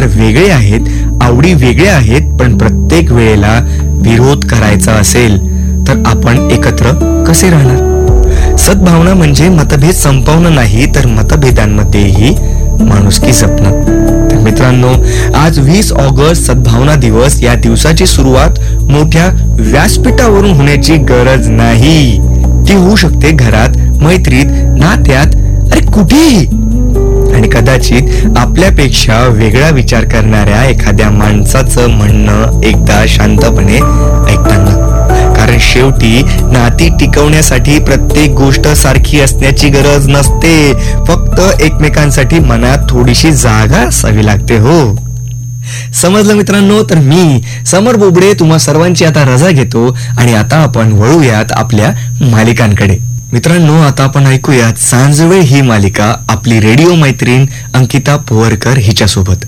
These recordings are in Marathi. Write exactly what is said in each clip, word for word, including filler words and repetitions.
विचार वेगळे आहेत, आवडी वेगळ्या आहेत, पण प्रत्येक वेळेला विरोध करायचा असेल तर आपण एकत्र कसे राहणार? सद्भावना म्हणजे मतभेद संपवणं नाही, तर मतभेदांमध्येही माणुसकी जपणं. तर मित्रांनो, आज वीस ऑगस्ट सद्भावना दिवस. या दिवसाची सुरुवात मोठ्या व्यासपीठावरून होण्याची गरज नाही. ती होऊ शकते घरात, मैत्रीत, नात्यात, अरे कुठेही. आणि कदाचित आपल्यापेक्षा वेगळा विचार करणाऱ्या एखाद्या माणसाचं म्हणणं एकदा शांतपणे ऐकताना. कारण शेवटी नाती टिकवण्यासाठी प्रत्येक गोष्ट सारखी असण्याची गरज नसते. फक्त एकमेकांसाठी मनात थोडीशी जागा असावी लागते. हो, समजलं मित्रांनो? तर मी समर बोबडे तुम्हा सर्वांची आता रजा घेतो आणि आता आपण वळूयात आपल्या मालिकांकडे. मित्रांनो, आता आपण ऐकूयात सांजवेळ ही मालिका आपली रेडिओ मैत्रीण अंकिता पोवरकर हिच्यासोबत.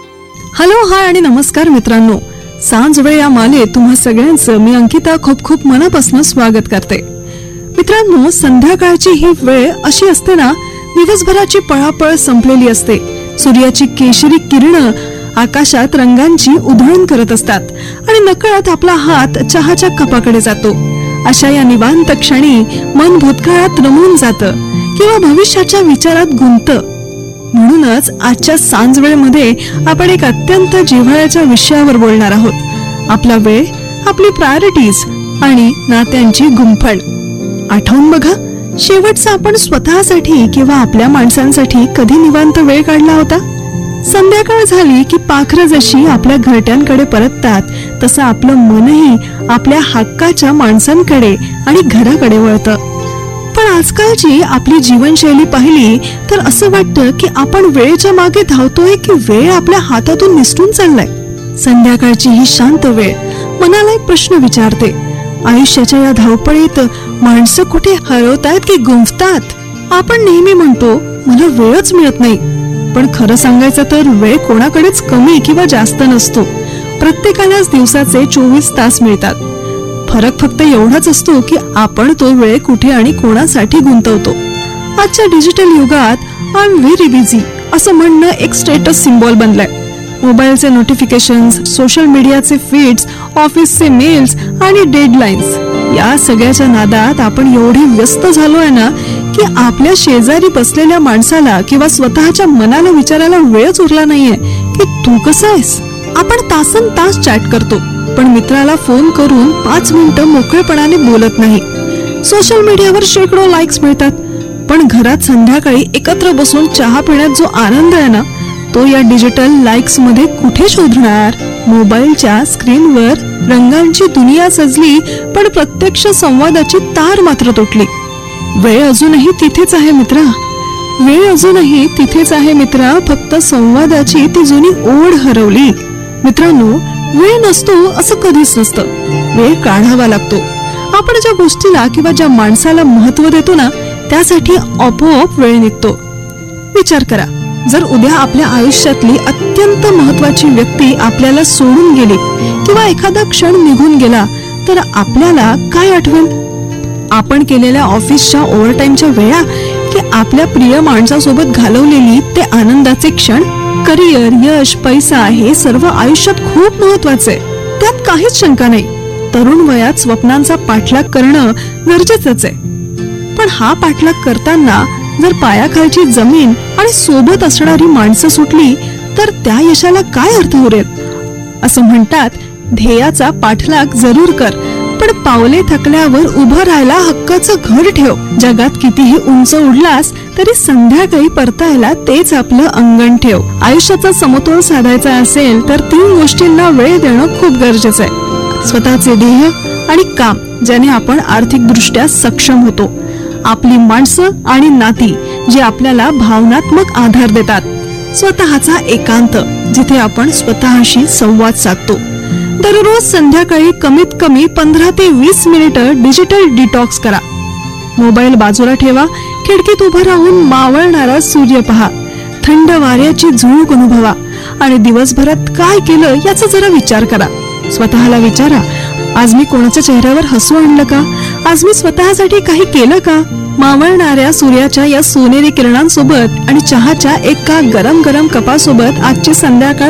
हॅलो, हाय आणि नमस्कार मित्रांनो. सांजवेळ या मालेत तुम्हा सगळ्यांचं मी अंकिता खूप खूप मनापासून स्वागत करते. मित्रांनो, संध्याकाळची ही वेळ अशी असते ना, दिवसभराची पळापळ संपलेली असते. सूर्याची केशरी किरण आकाशात रंगांची उधळण करत असतात आणि नकळत आपला हात चहाच्या कपाकडे जातो. अशा या निवांत क्षणी मन भूतकाळात रमून जातं किंवा भविष्याच्या विचारात गुंततं. म्हणूनच आजच्या सांजवेळमध्ये आपण एक अत्यंत जिव्हाळ्याच्या विषयावर बोलणार आहोत. आपला वेळ, आपली प्रायोरिटीज आणि नात्यांची गुंफण. आठवून बघा, शेवटचा आपण स्वतःसाठी किंवा आपल्या माणसांसाठी कधी निवांत वेळ काढला होता? संध्याकाळ झाली की पाखरं जशी आपल्या घरट्यांकडे परततात, तसं आपलं मनही आपल्या हक्काच्या माणसांकडे आणि घराकडे वळतं. पण आजकालची आपली जीवनशैली पाहिली तर असं वाटतं की आपण वेळेच्या मागे धावतोय की वेळ आपल्या हातातून निसटून चाललाय. संध्याकाळची ही शांत वेळ मनाला एक प्रश्न विचारते. आयुष्याच्या या धावपळीत माणसं कुठे हरवतायत की गुंफतात? आपण नेहमी म्हणतो मला वेळच मिळत नाही, पण खरं सांगायचं तर वेळ कोणाकडेच कमी किंवा जास्त नसतो. प्रत्येकालाच दिवसाचे चोवीस तास मिळतात. फरक फक्त एवढाच असतो की आपण तो वेळ कुठे आणि कोणासाठी गुंतवतो. आजच्या डिजिटल युगात आय एम व्हेरी बिझी असं म्हणणं एक स्टेटस सिम्बॉल बनलाय. मोबाईलचे नोटिफिकेशन्स, सोशल मीडियाचे फीड्स, ऑफिसचे मेल्स आणि डेडलाईन्स या सगळ्याच्या नादात आपण एवढे व्यस्त झालोय ना की आपल्या शेजारी बसलेल्या माणसाला किंवा स्वतःच्या मनाला विचारायला वेळच उरला नाहीये की तू कसा आहेस. आपण तासन तास चॅट करतो, पण मित्राला फोन करून पाच मिनिटं मोकळेपणाने बोलत नाही. सोशल मीडियावर शेकडो लाईक्स मिळतात, पण घरात संध्याकाळी एकत्र बसून चहा पिण्यात जो आनंद आहे ना, तो या डिजिटल लाईक्स मध्ये कुठे शोधणार? मोबाईलच्या स्क्रीनवर रंगांची दुनिया सजली, पण प्रत्यक्ष संवादाची तार मात्र तुटली. वेळ अजूनही तिथेच आहे मित्रा, वेळ अजूनही तिथेच आहे मित्रा, फक्त संवादाची ती जुनी ओढ हरवली. मित्रांनो, वेळ नसतो असं कधीच नसतं. वेळ काढावा लागतो. आपण ज्या गोष्टीला किंवा ज्या माणसाला महत्व देतो ना, त्यासाठी आपोआप वेळ निघतो. विचार करा, जर उद्या आपल्या आयुष्यातली अत्यंत महत्वाची व्यक्ती आपल्याला सोडून गेली किंवा एखादा क्षण निघून गेला तर आपल्याला काय आठवेल? आपण केलेल्या ऑफिसच्या ओव्हरटाईमच्या वेळा की आपल्या प्रिय माणसासोबत घालवलेली ते आनंदाचे क्षण? करिअर, यश, पैसा हे सर्व आयुष्यात खूप महत्वाचे, त्यात काहीच शंका नाही. तरुण वयात स्वप्नांचा पाठलाग करणं गरजेचंच आहे. पण हा पाठलाग करताना जर पायाखालची जमीन आणि सोबत असणारी माणसं सुटली तर त्या यशाला काय अर्थ उरेल? असं म्हणतात, ध्येयाचा पाठलाग जरूर कर, पण पावले थकल्यावर उभं राहायला हक्काचं घर ठेव. जगात कितीही उंच उडलास तरी संध्याकाळी परतायला तेच आपलं अंगण ठेव. आयुष्याचा समतोल साधायचा असेल तर तीन गोष्टींना वेळ देणं खूप गरजेचं आहे. स्वतःचे ध्येय आणि काम, ज्याने आपण आर्थिक दृष्ट्या सक्षम होतो. आपली माणसं आणि नाती, जी आपल्याला भावनात्मक आधार देतात. स्वतःचा एकांत, जिथे आपण स्वतःशी संवाद साधतो. दररोज संध्याकाळी कमीत कमी पंधरा ते वीस मिनिटं डिजिटल डिटॉक्स करा. मोबाईल बाजूला ठेवा, खिडकीत उभं राहून मावळणारा सूर्य पहा, थंड वाऱ्याची झुळूक अनुभवा आणि दिवसभरात काय केलं याचा जरा विचार करा. स्वतःला विचारा, आज मी कोणाच्या चेहऱ्यावर हसू आणलं का? आज मी स्वतःसाठी काही केलं का? मावळणाऱ्या सूर्याच्या या सोनेरी किरणांसोबत आणि चहाच्या एका गरम गरम कपासोबत आजची संध्याकाळ